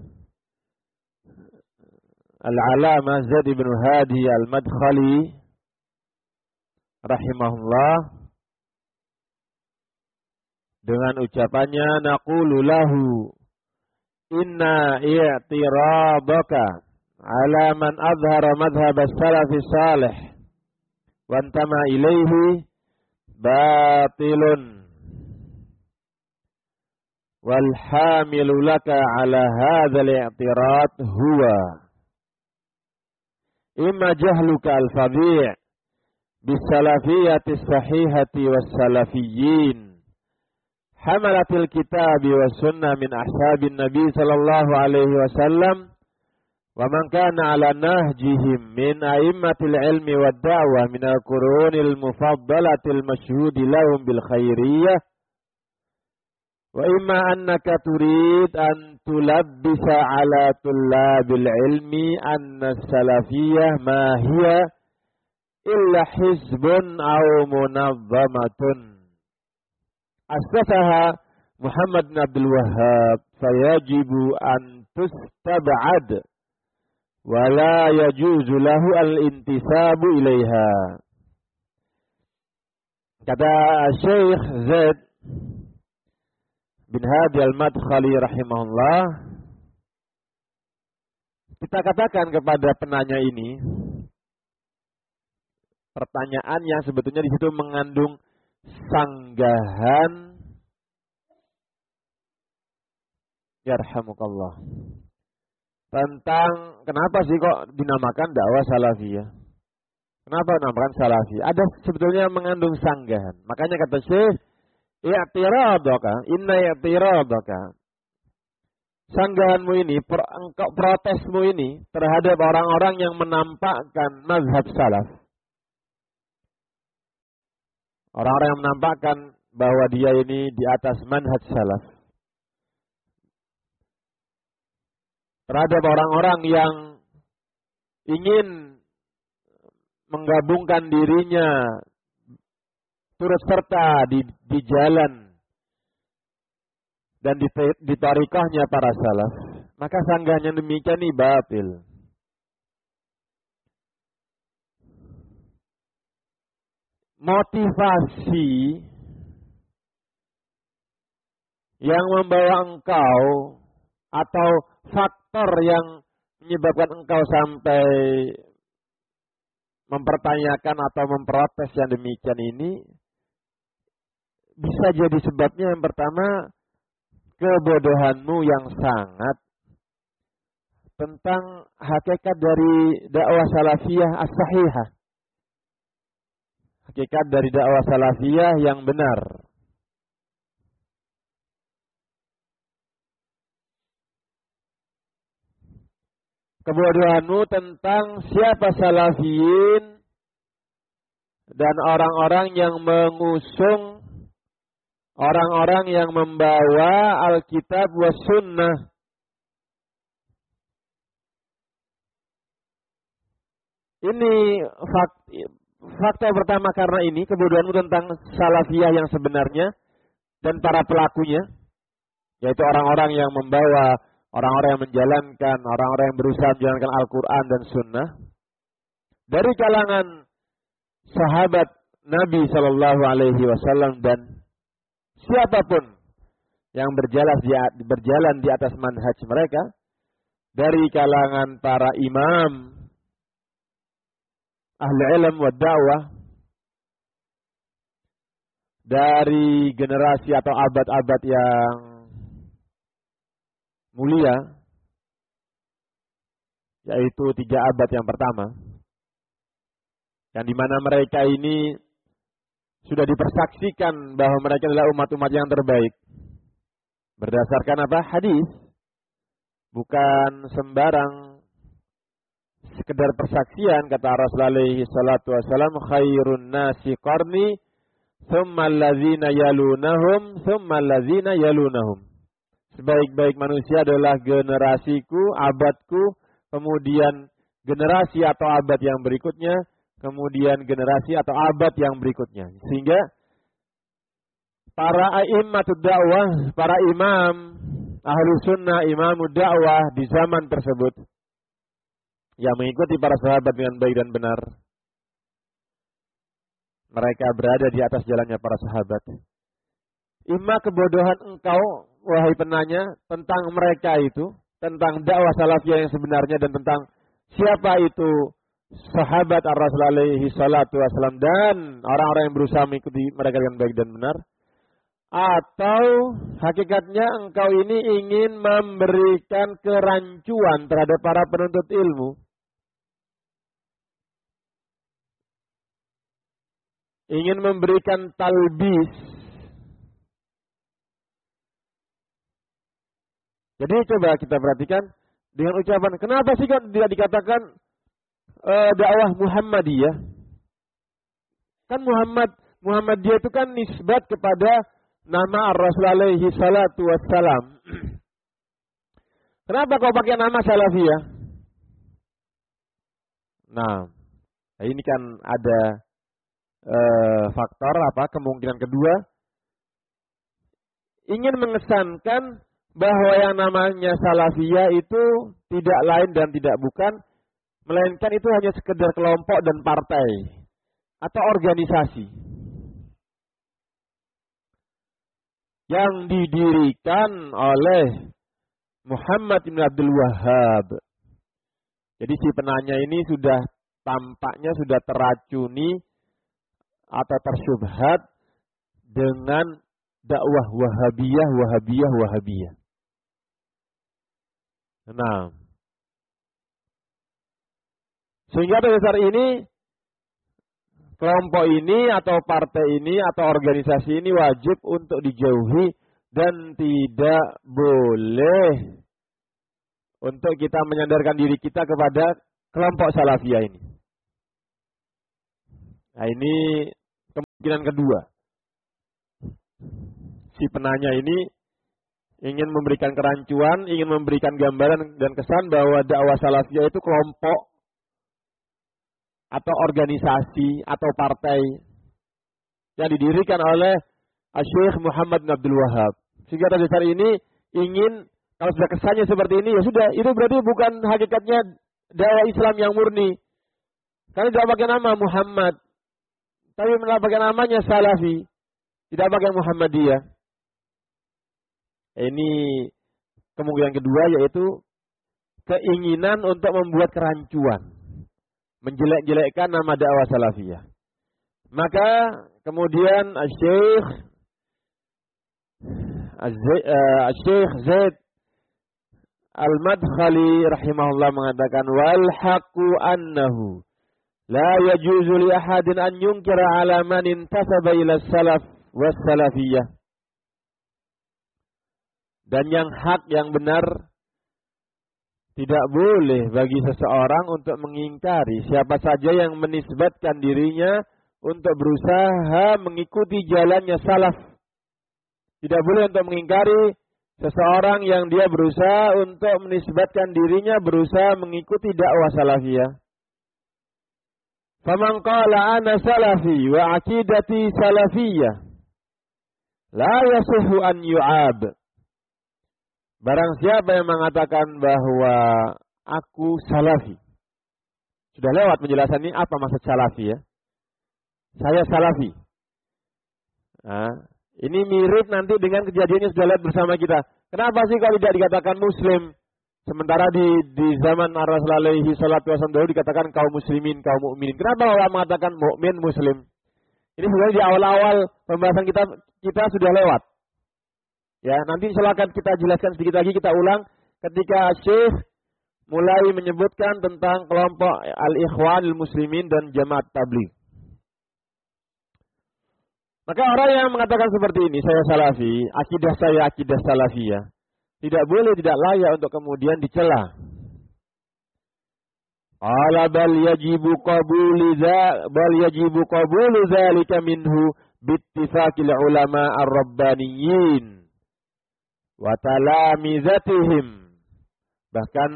Al-Allamah Zaid ibn Hadi Al-Madkhali rahimahullah dengan ucapannya, naqulu lahu inna i'tiradaka ala man azhara madhhab as-salaf salih wa antama ilaihi batilun wal hamilu laka ala hadha al-i'tirad huwa imma jahluka al-fadhi' bis-salafiyyati as-sahihati was-salafiyyin hamalatil kitabi was-sunnah min ashabin nabi sallallahu alaihi wasallam wa man kana ala nahjihim min a'immatil ilmi wad-da'wah min al-qurunil mufaddalatil mashhudi lahum bil khairiyyah wa imma annaka turid an tulabbisa ala tullabil ilmi anna salafiyah ma hiya illa hizbun aw munazzamatun asasaha Muhammad bin Abdul Wahhab fayajibu an tustab'ad wa la yajuzu lahu al-intisabu ilaiha. Kata Syekh Zaid bin Hadi Al-Madkhali rahimahullah, kita katakan kepada penanya ini pertanyaan yang sebetulnya di situ mengandung sanggahan, yarhamukallah, tentang kenapa sih kok dinamakan dakwah salafiyah? Kenapa dinamakan salafiyah? Ada sebetulnya mengandung sanggahan. Makanya kata Syekh, i'tiradaka, inna i'tiradaka sanggahanmu ini, per, engkau protesmu ini terhadap orang-orang yang menampakkan mazhab salaf. Orang-orang yang menampakkan bahwa dia ini di atas manhaj salaf. Terhadap orang-orang yang ingin menggabungkan dirinya turut serta di, di jalan dan di, di tarikahnya para salaf, maka sanggahannya demikian ini batil. Motivasi yang membawa engkau atau faktor yang menyebabkan engkau sampai mempertanyakan atau memprotes yang demikian ini bisa jadi sebabnya yang pertama kebodohanmu yang sangat tentang hakikat dari dakwah salafiyah as-sahihah. Hakikat dari dakwah salafiyah yang benar. Kebodohanmu tentang siapa salafiyin dan orang-orang yang mengusung, orang-orang yang membawa Alkitab wa Sunnah. Ini fakta pertama karena ini kebodohanmu tentang salafiyah yang sebenarnya dan para pelakunya, yaitu orang-orang yang membawa, orang-orang yang menjalankan, orang-orang yang berusaha menjalankan Al-Quran dan Sunnah dari kalangan sahabat Nabi Shallallahu Alaihi Wasallam dan siapapun yang berjalan di, berjalan di atas manhaj mereka, dari kalangan para imam ahli ilm wa dakwah, dari generasi atau abad-abad yang mulia, yaitu tiga abad yang pertama, yang dimana mereka ini sudah dipersaksikan bahwa mereka adalah umat-umat yang terbaik berdasarkan apa? Hadis, bukan sembarang sekedar persaksian. Kata Rasulullah alaihi salatu wasallam, khairun nasi qarni thumma allazina yalunahum thumma allazina yalunahum. Sebaik-baik manusia adalah generasiku, abadku, kemudian generasi atau abad yang berikutnya, kemudian generasi atau abad yang berikutnya. Sehingga para a'immatud dakwah, para imam ahlu sunnah, imamud dakwah di zaman tersebut, yang mengikuti para sahabat dengan baik dan benar, mereka berada di atas jalannya para sahabat. Imma kebodohan engkau, wahai penanya, tentang mereka itu, tentang dakwah salafiyah yang sebenarnya dan tentang siapa itu sahabat ar-Rasul alaihi salatu wasallam dan orang-orang yang berusaha mengikuti mereka dengan baik dan benar, atau hakikatnya engkau ini ingin memberikan kerancuan terhadap para penuntut ilmu, ingin memberikan talbis. Jadi coba kita perhatikan dengan ucapan, kenapa sih kok tidak dikatakan uh, dakwah Muhammadiyah? Kan Muhammad Muhammadiyah itu kan nisbat kepada nama Ar-Rasul alaihi salatu wassalam. Kenapa kau pakai nama Salafiyah? Nah, ini kan ada uh, faktor apa? Kemungkinan kedua, ingin mengesankan bahwa yang namanya Salafiyah itu tidak lain dan tidak bukan, melainkan itu hanya sekedar kelompok dan partai atau organisasi yang didirikan oleh Muhammad bin Abdul Wahhab. Jadi si penanya ini sudah tampaknya sudah teracuni atau tersyubhat dengan dakwah Wahabiyah, Wahabiyah, Wahabiyah. Nah, sehingga pada dasar ini kelompok ini atau partai ini atau organisasi ini wajib untuk dijauhi dan tidak boleh untuk kita menyandarkan diri kita kepada kelompok salafiyah ini. Nah, ini kemungkinan kedua. Si penanya ini ingin memberikan kerancuan, ingin memberikan gambaran dan kesan bahwa dakwah salafiyah itu kelompok atau organisasi atau partai yang didirikan oleh Syekh Muhammad bin Abdul Wahab. Sehingga pada dasar ini ingin, kalau sudah kesannya seperti ini, ya sudah, itu berarti bukan hakikatnya dakwah Islam yang murni. Karena tidak pakai nama Muhammad, tapi pakai namanya Salafi, tidak pakai Muhammadiyah. Ini kemungkinan kedua, yaitu keinginan untuk membuat kerancuan, menjelek-jelekkan nama dakwah salafiyah. Maka kemudian Syekh Syekh Zaid Al-Madkhali rahimahullah mengatakan, wal haqqu annahu la yajuzu li ahadin an yunkira ala man intasaba ila salaf was salafiyah. Dan yang hak, yang benar, tidak boleh bagi seseorang untuk mengingkari siapa saja yang menisbatkan dirinya untuk berusaha mengikuti jalannya salaf. Tidak boleh untuk mengingkari seseorang yang dia berusaha untuk menisbatkan dirinya berusaha mengikuti dakwah salafiyah. Faman qala ana salafi wa aqidati salafiyah la yasihu an yu'ab. Barang siapa yang mengatakan bahwa aku salafi. Sudah lewat penjelasan ini apa maksud salafi ya. Saya salafi. Nah, ini mirip nanti dengan kejadian yang sudah lihat bersama kita. Kenapa sih kalau tidak dikatakan muslim? Sementara di di zaman Rasul alaihi salatu wasallam dahulu dikatakan kaum muslimin, kaum mukminin. Kenapa Allah mengatakan mukmin, muslim? Ini sebenarnya di awal-awal pembahasan kita kita sudah lewat. Ya, nanti silakan kita jelaskan sedikit lagi, kita ulang ketika Syekh mulai menyebutkan tentang kelompok Al-Ikhwanul Muslimin dan Jamaat Tabligh. Maka orang yang mengatakan seperti ini, saya salafi, akidah saya akidah salafiyah, tidak boleh, tidak layak untuk kemudian dicela. Ala bal yajibu qabulu za bal yajibu qabulu zalika minhu bittifaqil ulama ar-rabbaniyyin wa talamizatihim. Bahkan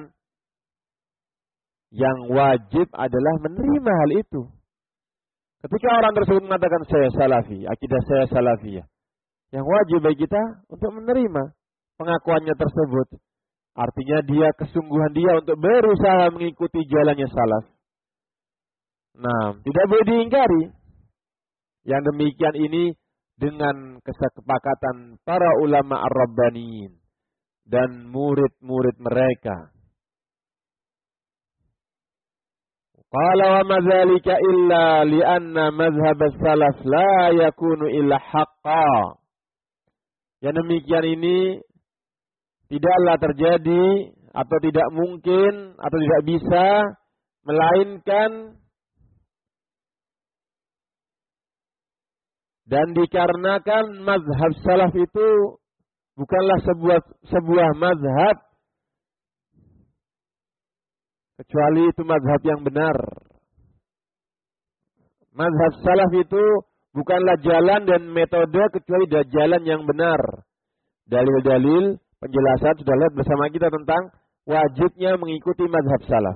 yang wajib adalah menerima hal itu. Ketika orang tersebut mengatakan saya salafi, akidah saya salafiyah, yang wajib bagi kita untuk menerima pengakuannya tersebut. Artinya dia, kesungguhan dia untuk berusaha mengikuti jalannya salaf. Nah, tidak boleh diingkari. Yang demikian ini dengan kesepakatan para ulama ar-rabbaniyin dan murid-murid mereka. Qala wa madzalika illa li'anna madhhab as-salaf la yakunu illa haqqan. Yang demikian ini tidaklah terjadi atau tidak mungkin atau tidak bisa melainkan dan dikarenakan mazhab salaf itu bukanlah sebuah sebuah mazhab kecuali itu mazhab yang benar. Mazhab salaf itu bukanlah jalan dan metode kecuali jalan yang benar. Dalil-dalil penjelasan sudah lihat bersama kita tentang wajibnya mengikuti mazhab salaf.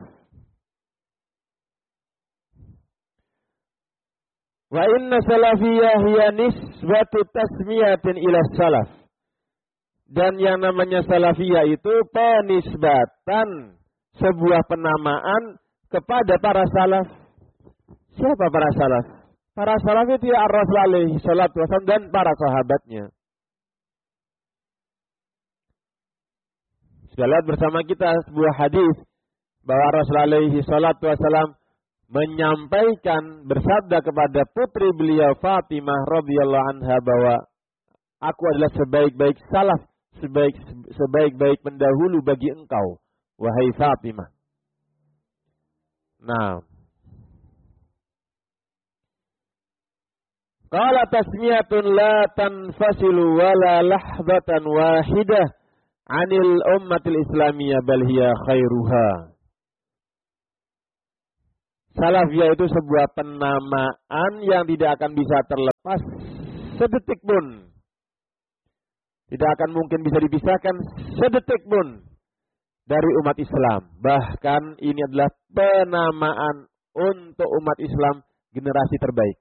Wa inna salafiyah hiya nisbatu tasmiyatin ila salaf. Dan yang namanya salafiyah itu penisbatan, sebuah penamaan kepada para salaf. Siapa para salaf? Para salaf itu ya Rasul alaihi salatu wasallam dan para sahabatnya. Sudah lihat bersama kita sebuah hadis bahwa Rasul alaihi salatu wasallam menyampaikan, bersabda kepada putri beliau Fatimah radhiyallahu anha bahwa aku adalah sebaik-baik salaf, sebaik sebaik-baik pendahulu bagi engkau, wahai Fatimah. Nah, qala tasmiyatun la tanfasilu wala lahdatan wahidah anil ummatil islamiyah bal hiya khairuha. Salafiyah itu sebuah penamaan yang tidak akan bisa terlepas sedetik pun. Tidak akan mungkin bisa dipisahkan sedetik pun dari umat Islam. Bahkan ini adalah penamaan untuk umat Islam generasi terbaik.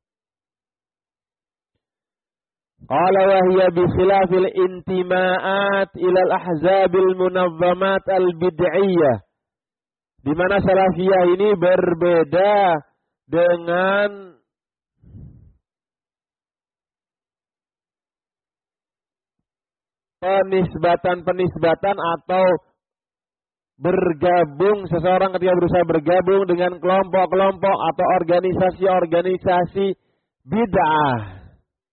Qala wa hiya bi khilafil intimaat ila al-ahzabil munazzamat al-bid'iyyah. Di mana salafiyah ini berbeda dengan penisbatan-penisbatan atau bergabung seseorang ketika berusaha bergabung dengan kelompok-kelompok atau organisasi-organisasi bid'ah.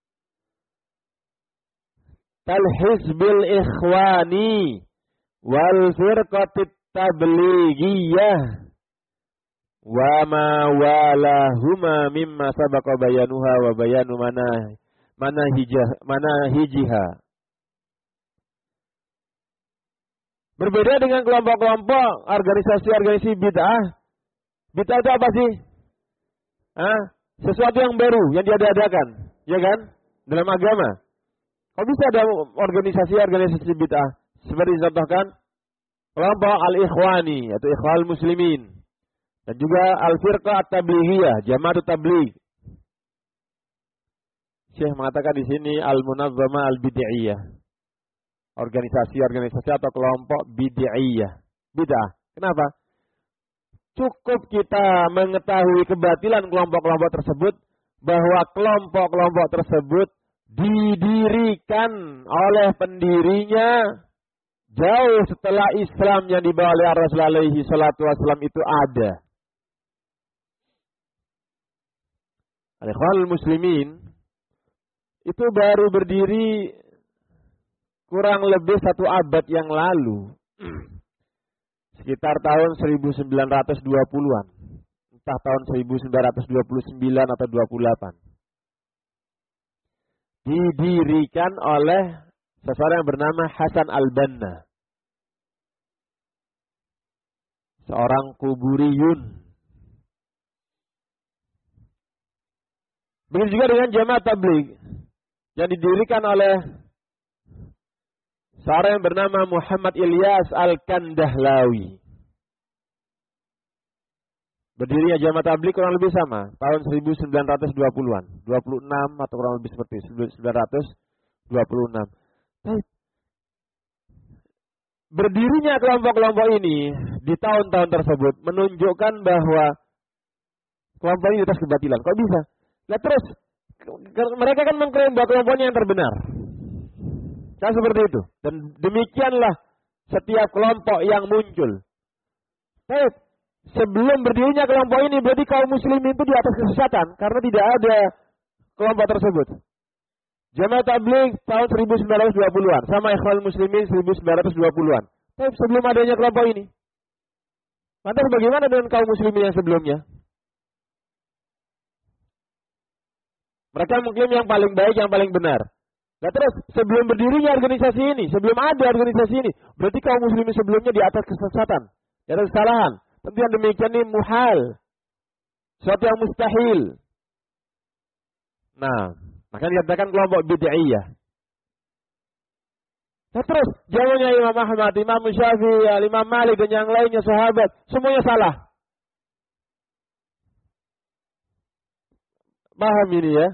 Kal hizbil ikhwani wal firqatit tablighiyah wa ma walahuma mimma sabaqa bayanuha wa bayanu mana mana hijah mana hijiha. Berbeda dengan kelompok-kelompok organisasi-organisasi bid'ah. Bid'ah itu apa sih? Hah? Sesuatu yang baru yang diadakan, ya kan? Dalam agama. Kok bisa ada organisasi-organisasi bid'ah? Seperti dicontohkan kelompok Al-Ikhwani atau Ikhwal Muslimin dan juga Al-Firqah At-Tablighiyah, Jamaatut Tabligh. Syekh mengatakan di sini Al-Munazzamah Al-Bid'iyah. Organisasi-organisasi atau kelompok bid'iyah. Bid'ah. Kenapa? Cukup kita mengetahui kebatilan kelompok-kelompok tersebut, bahwa kelompok-kelompok tersebut didirikan oleh pendirinya jauh setelah Islam yang dibawa oleh Rasulullah alaihi salatu wasallam itu ada. Al-Ikhwanul Muslimin itu baru berdiri kurang lebih satu abad yang lalu. Sekitar tahun seribu sembilan ratus dua puluhan. Entah tahun seribu sembilan ratus dua puluh sembilan atau dua puluh delapan. Didirikan oleh seseorang yang bernama Hasan al-Banna. Seorang kuburiyun. Begitu juga dengan Jamaah Tabligh yang didirikan oleh seorang yang bernama Muhammad Ilyas Al-Kandahlawi. Berdirinya Jamaah Tabligh kurang lebih sama, tahun seribu sembilan ratus dua puluhan, dua puluh enam atau kurang lebih seperti seribu sembilan ratus dua puluh enam. Berdirinya kelompok-kelompok ini di tahun-tahun tersebut menunjukkan bahwa kelompok ini di atas kebatilan. Kok bisa? Nah terus mereka kan mengklaim bahwa kelompoknya yang terbenar. Kan seperti itu. Dan demikianlah setiap kelompok yang muncul. Baik, sebelum berdirinya kelompok ini berarti kaum muslimin itu di atas kesesatan karena tidak ada kelompok tersebut. Jamaah Tabligh tahun seribu sembilan ratus dua puluhan sama Ikhwal Muslimin seribu sembilan ratus dua puluhan. Tapi sebelum adanya kelompok ini. Lantas bagaimana dengan kaum muslimin yang sebelumnya? Mereka mengklaim yang paling baik, yang paling benar. Nah terus sebelum berdirinya organisasi ini, sebelum ada organisasi ini, berarti kaum muslimin sebelumnya di atas kesesatan, di atas kesalahan. Tentu yang demikian ini muhal, sesuatu yang mustahil. Nah, maka dikatakan kelompok bid'iyah. Nah terus jawabannya Imam Ahmad, Imam Syafi'i, Imam Malik dan yang lainnya sahabat, semuanya salah. Paham ini ya?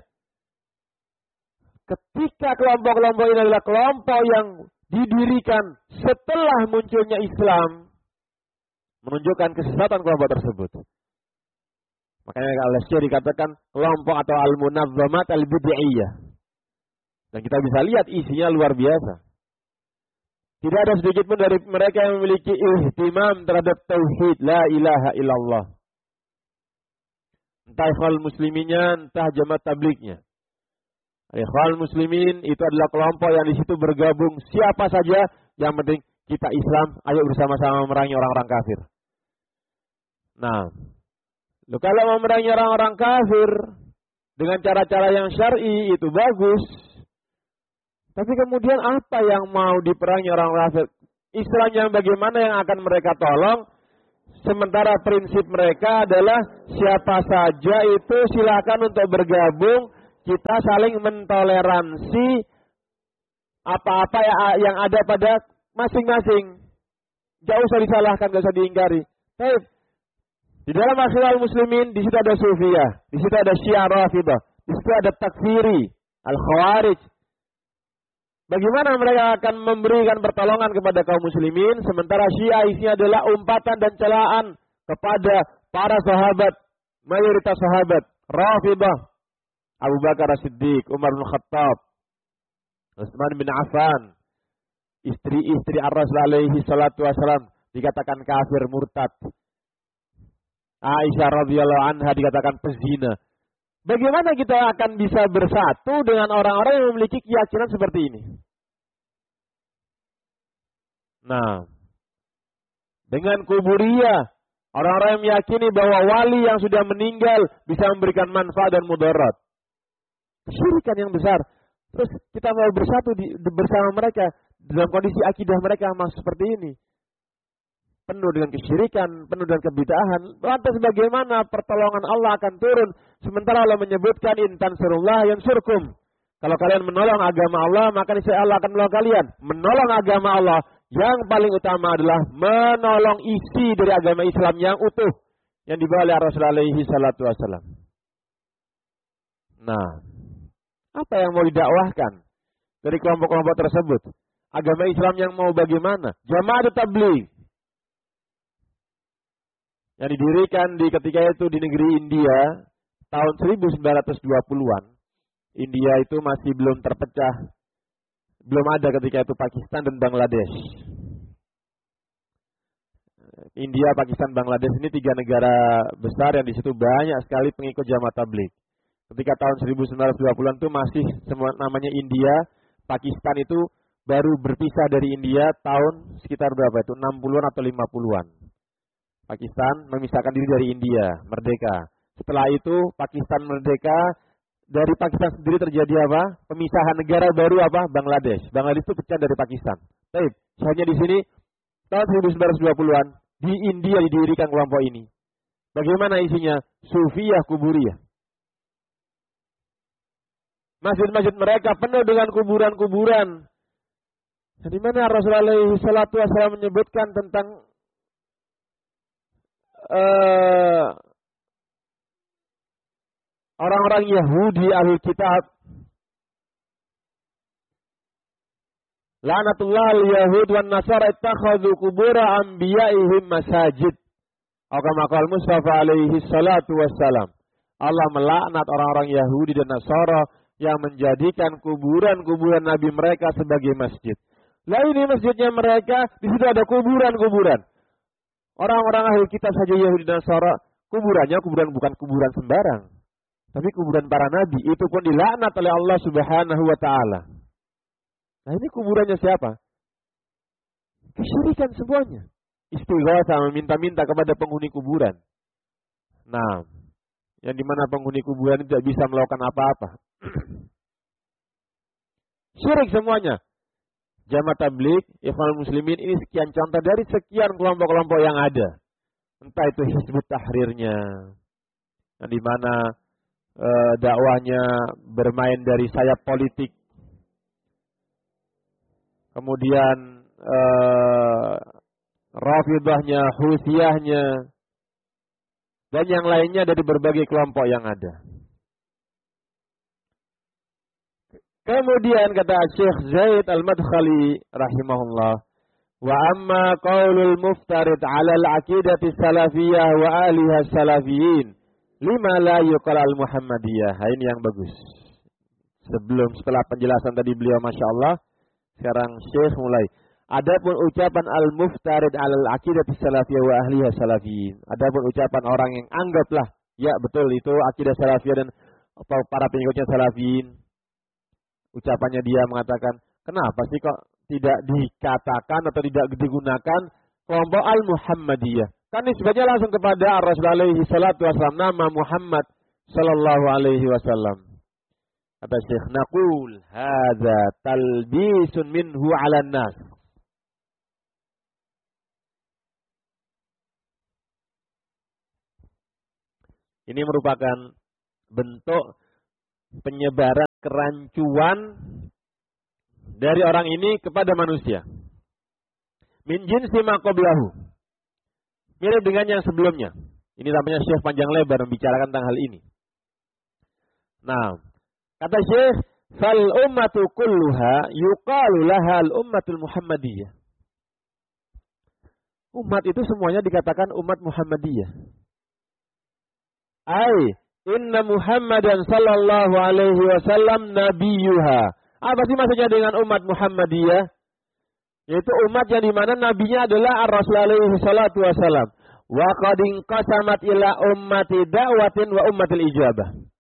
Ketika kelompok-kelompok ini adalah kelompok yang didirikan setelah munculnya Islam, menunjukkan kesesatan kelompok tersebut. Makanya oleh Syekh dikatakan kelompok atau al-munazzamat al-bid'iyah. Dan kita bisa lihat isinya luar biasa. Tidak ada sedikit pun dari mereka yang memiliki ihtimam terhadap tauhid la ilaha illallah. Entah ikhwal musliminnya, entah jamaah tablighnya. Ikhwal muslimin itu adalah kelompok yang di situ bergabung siapa saja, yang penting kita Islam, ayo bersama-sama memerangi orang-orang kafir. Nah, lo kalau mau memerangi orang-orang kafir dengan cara-cara yang syar'i itu bagus. Tapi kemudian apa yang mau diperangi orang kafir? Islam yang bagaimana yang akan mereka tolong? Sementara prinsip mereka adalah siapa saja itu silakan untuk bergabung. Kita saling mentoleransi apa-apa yang ada pada masing-masing. Gak usah disalahkan, gak usah diingkari. Baik. Di dalam akhirul muslimin, di situ ada Sufiyah, di situ ada Syiah Rafidah, di situ ada Takfiri, Al-Khawarij. Bagaimana mereka akan memberikan pertolongan kepada kaum muslimin, sementara Syiah isinya adalah umpatan dan celaan kepada para sahabat, mayoritas sahabat, Rafidah, Abu Bakar As-Siddiq, Umar bin Khattab, Utsman bin Affan, istri-istri Ar-Rasul alaihi salatu wassalam dikatakan kafir murtad. Aisyah radhiyallahu anha dikatakan pezina. Bagaimana kita akan bisa bersatu dengan orang-orang yang memiliki keyakinan seperti ini? Nah, dengan kuburiyah, orang-orang yang meyakini bahwa wali yang sudah meninggal bisa memberikan manfaat dan mudarat. Kesyirikan yang besar. Terus kita mau bersatu di, bersama mereka dalam kondisi akidah mereka masih seperti ini. Penuh dengan kesyirikan, penuh dengan kebid'ahan. Lantas bagaimana pertolongan Allah akan turun? Sementara Allah menyebutkan intan surullah yang surkum. Kalau kalian menolong agama Allah, maka niscaya Allah akan menolong kalian. Menolong agama Allah yang paling utama adalah menolong isi dari agama Islam yang utuh. Yang dibawa oleh Rasulullah alaihi salatu wassalam. Nah, apa yang mau didakwahkan dari kelompok-kelompok tersebut? Agama Islam yang mau bagaimana? Jamaah tabligh yang didirikan di ketika itu di negeri India tahun seribu sembilan ratus dua puluhan. India itu masih belum terpecah. Belum ada ketika itu Pakistan dan Bangladesh. India, Pakistan, Bangladesh ini tiga negara besar yang di situ banyak sekali pengikut Jamaah Tabligh. Ketika tahun seribu sembilan ratus dua puluhan itu masih semua namanya India, Pakistan itu baru berpisah dari India tahun sekitar berapa itu? enam puluhan atau lima puluhan. Pakistan memisahkan diri dari India, merdeka. Setelah itu Pakistan merdeka, dari Pakistan sendiri terjadi apa? Pemisahan negara baru apa? Bangladesh. Bangladesh itu pecah dari Pakistan. Baik, hanya di sini tahun seribu sembilan ratus dua puluhan di India didirikan kelompok ini. Bagaimana isinya? Sufiyah kuburiyah. Masjid-masjid mereka penuh dengan kuburan-kuburan. Di mana Rasulullah alaihi salatu wassalam menyebutkan tentang Uh, orang-orang Yahudi ahli kitab. La'natullah al-yahud wan nasara ittakhadhu qubur anbiya'ihim masajid. Atau kama qala Mustafa alaihi salatu wassalam. Allah melaknat orang-orang Yahudi dan Nasara yang menjadikan kuburan-kuburan nabi mereka sebagai masjid. Lah ini masjidnya mereka, di situ ada kuburan-kuburan. Orang-orang ahli kitab saja Yahudi dan Nasara, kuburannya kuburan bukan kuburan sembarang. Tapi kuburan para nabi, itu pun dilaknat oleh Allah Subhanahu wa taala. Nah, ini kuburannya siapa? Kesyirikan semuanya. Istighatsah, meminta-minta kepada penghuni kuburan. Nah, yang dimana penghuni kuburan tidak bisa melakukan apa-apa. Syirik semuanya. Jamaah Tabligh, Ikhwanul Muslimin ini sekian contoh dari sekian kelompok-kelompok yang ada. Entah itu Hizbut Tahrirnya, yang dimana e, dakwahnya bermain dari sayap politik. Kemudian e, Rafidahnya, Husiyahnya, dan yang lainnya dari berbagai kelompok yang ada. Kemudian kata Syekh Zaid Al-Madkhali rahimahullah, wa amma qaulul muftarid 'ala al-'aqidati salafiyah wa aliha salafiyin lima la yuqal al-muhammadiyah. Ini yang bagus. Sebelum setelah penjelasan tadi beliau Masya Allah, sekarang Syekh mulai. Adapun ucapan al-muftarid 'ala al-'aqidati salafiyah wa ahliha salafiyin. Adapun ucapan orang yang anggaplah ya betul itu akidah salafiyah dan para pengikutnya salafiyin. Ucapannya dia mengatakan, kenapa sih kok tidak dikatakan atau tidak digunakan kelompok Al-Muhammadiyah? Kan nisbahnya langsung kepada Rasulullah alaihi salatu wassalam, nama Muhammad sallallahu alaihi wasallam. Kata Syekh, naqul hadza talbisun minhu 'alan nas. Ini merupakan bentuk penyebaran kerancuan dari orang ini kepada manusia. Min jinsi ma qablahu. Mirip dengan yang sebelumnya. Ini namanya Syekh panjang lebar membicarakan tentang hal ini. Nah, kata Syekh, fal ummatu kulluha yuqalu laha al ummatul Muhammadiyah. Umat itu semuanya dikatakan umat Muhammadiyah. Ai inna Muhammadan sallallahu alaihi wasallam nabiyuha. Apa sih maksudnya dengan umat Muhammadiyah? Yaitu umat yang dimana nabinya adalah Ar-Rasul alaihi salatu wasallam. Wa qad inqasamat ila ummati da'watin wa ummatil ijabah.